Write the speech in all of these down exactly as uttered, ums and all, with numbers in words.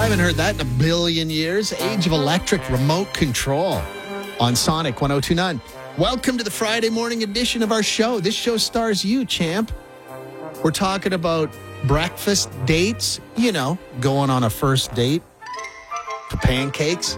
I haven't heard that in a billion years. Age of Electric remote control on Sonic one oh two point nine. Welcome to the Friday morning edition of our show. This show stars you, champ. We're talking about breakfast dates, you know, going on a first date for pancakes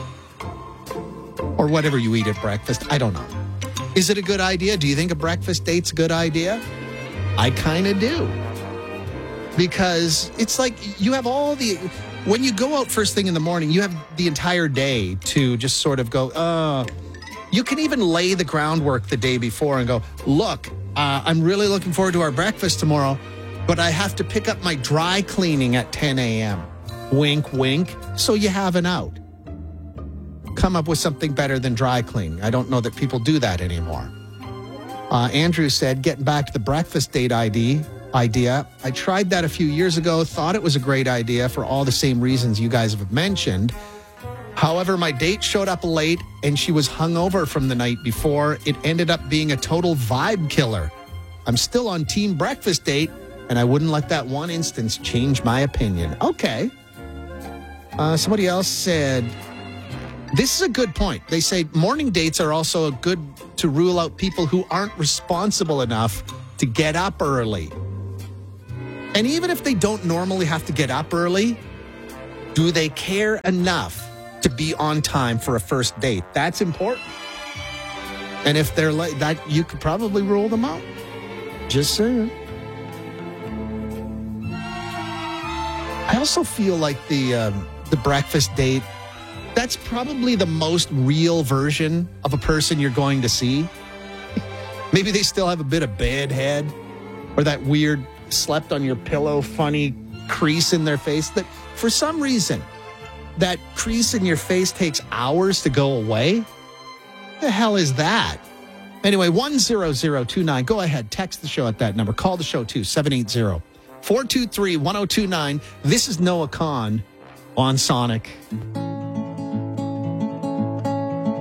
or whatever you eat at breakfast. I don't know. Is it a good idea? Do you think a breakfast date's a good idea? I kind of do. Because it's like you have all the... When you go out first thing in the morning, you have the entire day to just sort of go, uh... You can even lay the groundwork the day before and go, look, uh, I'm really looking forward to our breakfast tomorrow, but I have to pick up my dry cleaning at ten a.m. Wink, wink. So you have an out. Come up with something better than dry cleaning. I don't know that people do that anymore. Uh, Andrew said, getting back to the breakfast date I D, idea, I tried that a few years ago, thought it was a great idea for all the same reasons you guys have mentioned. However, my date showed up late and she was hungover from the night before. It ended up being a total vibe killer. I'm still on team breakfast date and I wouldn't let that one instance change my opinion. Okay. Uh, somebody else said, this is a good point. They say morning dates are also good to rule out people who aren't responsible enough to get up early. And even if they don't normally have to get up early, do they care enough to be on time for a first date? That's important. And if they're late, that you could probably rule them out. Just saying. I also feel like the um, the breakfast date, that's probably the most real version of a person you're going to see. Maybe they still have a bit of bad head or that weird slept on your pillow funny crease in their face that for some reason that crease in your face takes hours to go away. The hell is that? Anyway, one zero zero two nine. Go ahead. Text the show at that number. Call the show too. seven eight zero, four two three, one oh two nine. This is Noah Kahn on Sonic.